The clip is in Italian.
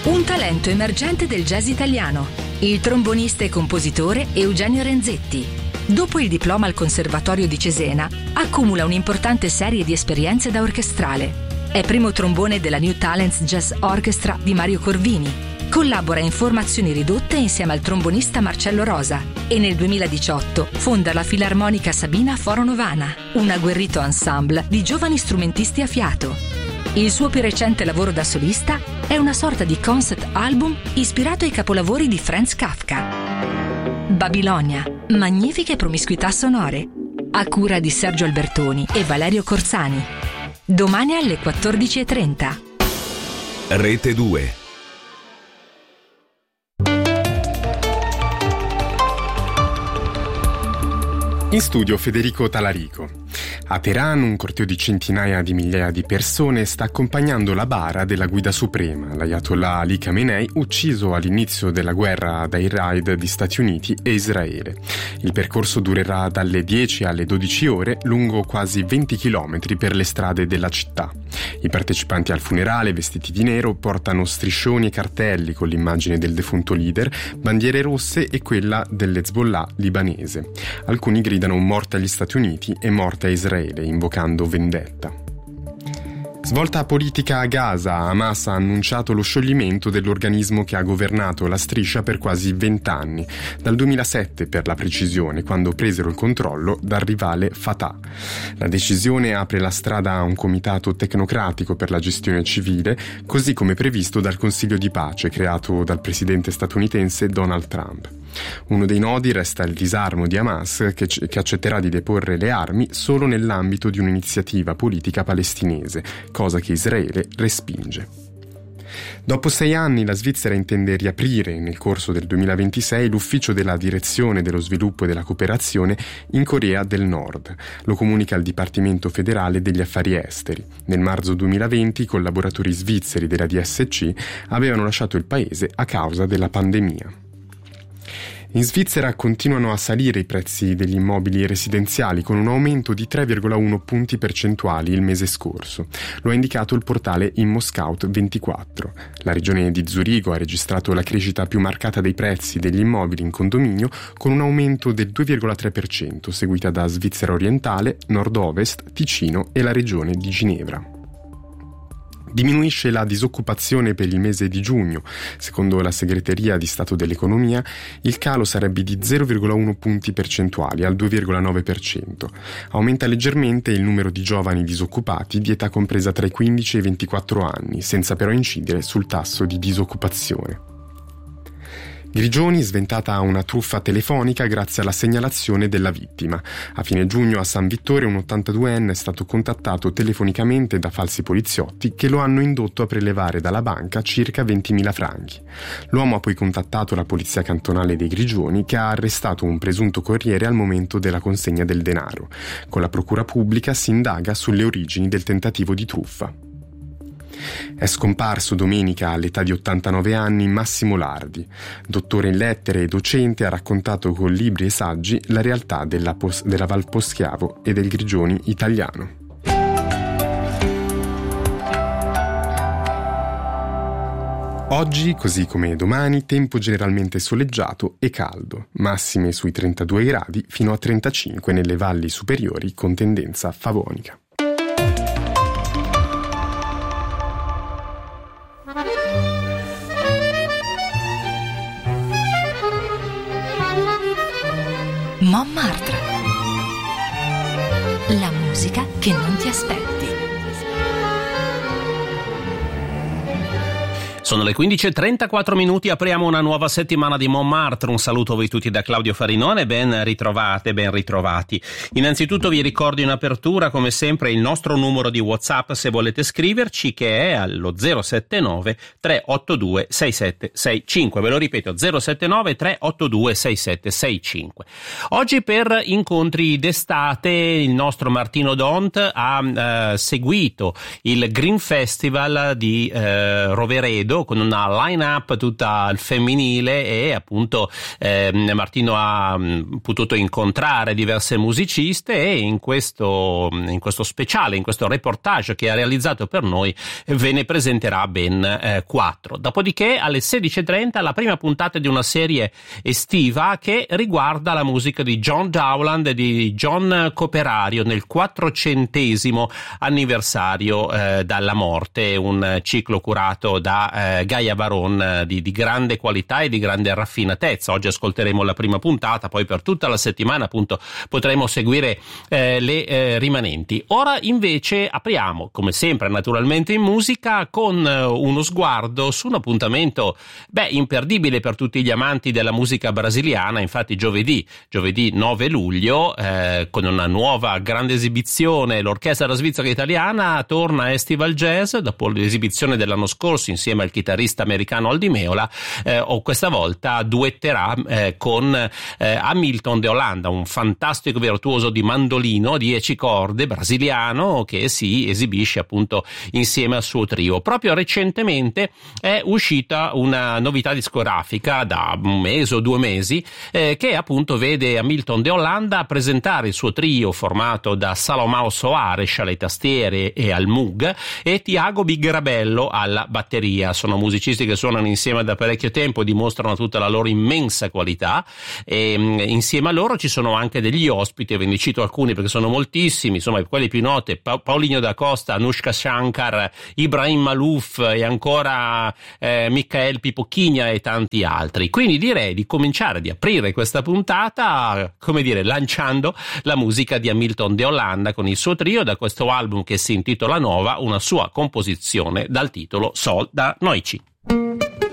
Un talento emergente del jazz italiano, il trombonista e compositore Eugenio Renzetti. Dopo il diploma al Conservatorio di Cesena, accumula un'importante serie di esperienze da orchestrale. È primo trombone della New Talents Jazz Orchestra di Mario Corvini. Collabora in formazioni ridotte insieme al trombonista Marcello Rosa e nel 2018 fonda la Filarmonica Sabina Foro Novana, un agguerrito ensemble di giovani strumentisti a fiato. Il suo più recente lavoro da solista è una sorta di concept album ispirato ai capolavori di Franz Kafka. Babilonia, magnifiche promiscuità sonore, a cura di Sergio Albertoni e Valerio Corsani. Domani alle 14:30. Rete 2. In studio Federico Talarico. A Teheran un corteo di centinaia di migliaia di persone sta accompagnando la bara della guida suprema, l'Ayatollah Ali Khamenei, ucciso all'inizio della guerra dai raid di Stati Uniti e Israele. Il percorso durerà dalle 10 alle 12 ore, lungo quasi 20 chilometri per le strade della città. I partecipanti al funerale, vestiti di nero, portano striscioni e cartelli con l'immagine del defunto leader, bandiere rosse e quella dell'Hezbollah libanese. Alcuni gridano morte agli Stati Uniti e morte a Israele, invocando vendetta. Svolta politica a Gaza, Hamas ha annunciato lo scioglimento dell'organismo che ha governato la striscia per quasi 20 anni, dal 2007 per la precisione, quando presero il controllo dal rivale Fatah. La decisione apre la strada a un comitato tecnocratico per la gestione civile, così come previsto dal Consiglio di pace creato dal presidente statunitense Donald Trump. Uno dei nodi resta il disarmo di Hamas, che accetterà di deporre le armi solo nell'ambito di un'iniziativa politica palestinese, cosa che Israele respinge. Dopo 6 anni la Svizzera intende riaprire nel corso del 2026 l'ufficio della Direzione dello Sviluppo e della Cooperazione in Corea del Nord. Lo comunica il Dipartimento Federale degli Affari Esteri. Nel marzo 2020 i collaboratori svizzeri della DSC avevano lasciato il paese a causa della pandemia. In Svizzera continuano a salire i prezzi degli immobili residenziali con un aumento di 3,1 punti percentuali il mese scorso. Lo ha indicato il portale ImmoScout24. La regione di Zurigo ha registrato la crescita più marcata dei prezzi degli immobili in condominio con un aumento del 2,3%, seguita da Svizzera Orientale, Nord-Ovest, Ticino e la regione di Ginevra. Diminuisce la disoccupazione per il mese di giugno. Secondo la Segreteria di Stato dell'Economia, il calo sarebbe di 0,1 punti percentuali al 2,9%. Aumenta leggermente il numero di giovani disoccupati di età compresa tra i 15 e i 24 anni, senza però incidere sul tasso di disoccupazione. Grigioni, sventata una truffa telefonica grazie alla segnalazione della vittima. A fine giugno a San Vittore un 82enne è stato contattato telefonicamente da falsi poliziotti che lo hanno indotto a prelevare dalla banca circa 20.000 franchi. L'uomo ha poi contattato la polizia cantonale dei Grigioni, che ha arrestato un presunto corriere al momento della consegna del denaro. Con la procura pubblica si indaga sulle origini del tentativo di truffa. È scomparso domenica all'età di 89 anni Massimo Lardi. Dottore in lettere e docente, ha raccontato con libri e saggi la realtà della Val Poschiavo e del Grigioni italiano. Oggi, così come domani, tempo generalmente soleggiato e caldo, massime sui 32 gradi fino a 35 nelle valli superiori con tendenza favonica. Montmartre. La musica che non ti aspetti. Sono le 15:34, apriamo una nuova settimana di Montmartre. Un saluto a voi tutti da Claudio Farinone, ben ritrovate, ben ritrovati. Innanzitutto vi ricordo in apertura, come sempre, il nostro numero di WhatsApp se volete scriverci, che è allo 079 382 6765. Ve lo ripeto, 079 382 6765. Oggi per incontri d'estate il nostro Martino Dont ha seguito il Green Festival di Roveredo, trio con una line-up tutta al femminile, e appunto Martino ha potuto incontrare diverse musiciste, e in questo speciale, in questo reportage che ha realizzato per noi, ve ne presenterà ben 4. Dopodiché alle 16:30 la prima puntata di una serie estiva che riguarda la musica di John Dowland e di John Coperario nel 400° anniversario dalla morte, un ciclo curato da Gaia Baron di grande qualità e di grande raffinatezza. Oggi ascolteremo la prima puntata, poi per tutta la settimana appunto potremo seguire le rimanenti. Ora invece apriamo, come sempre naturalmente in musica, con uno sguardo su un appuntamento imperdibile per tutti gli amanti della musica brasiliana. Infatti giovedì 9 luglio con una nuova grande esibizione, l'Orchestra Svizzera Italiana torna a Estival Jazz dopo l'esibizione dell'anno scorso insieme al chitarrista americano Aldi Meola, o questa volta duetterà con Hamilton de Holanda, un fantastico virtuoso di mandolino a 10 corde brasiliano che si esibisce appunto insieme al suo trio. Proprio recentemente è uscita una novità discografica da un mese o 2 mesi che appunto vede Hamilton de Holanda presentare il suo trio formato da Salomão Soares alle tastiere e al Moog e Tiago Bigrabello alla batteria. Sono musicisti che suonano insieme da parecchio tempo, dimostrano tutta la loro immensa qualità, e insieme a loro ci sono anche degli ospiti, ve ne cito alcuni perché sono moltissimi, insomma quelli più noti: Paulinho da Costa, Anushka Shankar, Ibrahim Malouf e ancora Michael Pipocchigna e tanti altri. Quindi direi di cominciare, di aprire questa puntata, come dire, lanciando la musica di Hamilton de Holanda con il suo trio da questo album che si intitola Nova, una sua composizione dal titolo Sol da Noici.